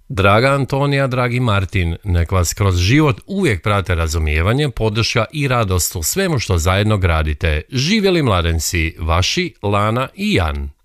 Draga Antonija, dragi Martin, nek vas kroz život uvijek prate razumijevanje, podrška i radost u svemu što zajedno gradite. Živjeli mladenci, vaši Lana i Jan.